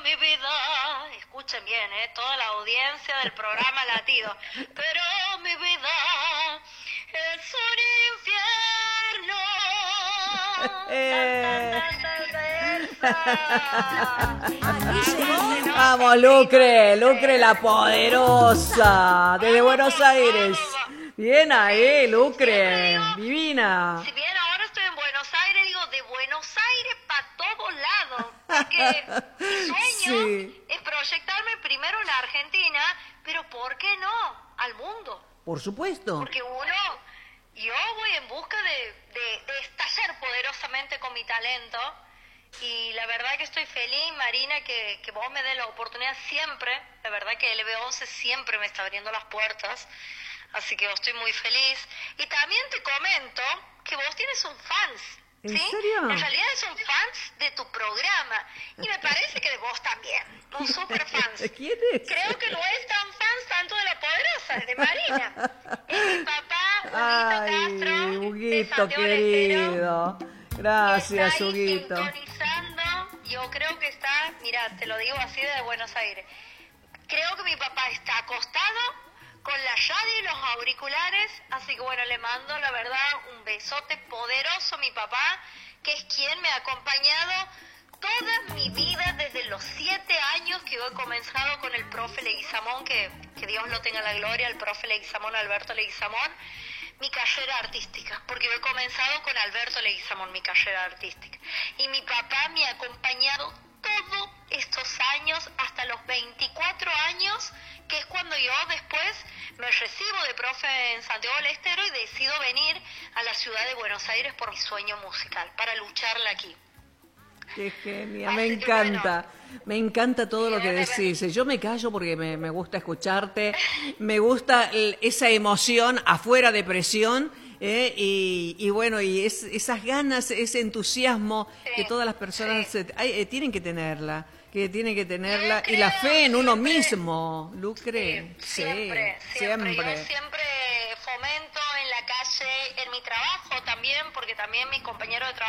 mi vida, escuchen bien, toda la audiencia del programa Latido, pero mi vida es un infierno. Vamos, Lucre, Lucre la poderosa, desde Buenos Aires. Bien ahí, Lucre, divina. Si bien ahora estoy en Buenos Aires, digo de Buenos Aires para todos lados, porque mi sueño es proyectarme primero en Argentina, pero ¿por qué no? Al mundo. Por supuesto. Porque yo voy en busca de estallar poderosamente con mi talento, y la verdad que estoy feliz, Marina, que vos me des la oportunidad siempre. La verdad que LB11 siempre me está abriendo las puertas, así que estoy muy feliz. Y también te comento que vos tienes un fans. ¿En ¿sí? serio? En realidad es un fans de tu programa, y me parece que de vos también, un super fans. ¿Quién es? Creo que no es tan fans tanto de la poderosa, es de Marina. Es mi papá, Huguito Castro, de Huguito Santiago del Estero, querido. Gracias, está ahí Huguito. sintonizando. Yo creo que está, mira, te lo digo así desde Buenos Aires. Creo que mi papá está acostado con la radio y los auriculares, así que bueno, le mando la verdad un besote poderoso a mi papá, que es quien me ha acompañado toda mi vida desde los 7 años que yo he comenzado con el profe Leguizamón, que Dios lo tenga en la gloria, el profe Leguizamón, Alberto Leguizamón, mi carrera artística, porque yo he comenzado con Alberto Leguizamón, mi carrera artística. Y mi papá me ha acompañado todos estos años, hasta los 24 años, que es cuando yo después me recibo de profe en Santiago del Estero y decido venir a la ciudad de Buenos Aires por mi sueño musical, para lucharla aquí. Qué genia, me encanta. Me encanta todo lo que decís. Yo me callo porque me gusta escucharte, me gusta esa emoción afuera de presión, y bueno, y esas ganas, ese entusiasmo que todas las personas tienen que tenerla. Y la fe en uno mismo, Lucre. Siempre. Yo siempre fomento en la calle, en mi trabajo también, porque también mis compañeros de trabajo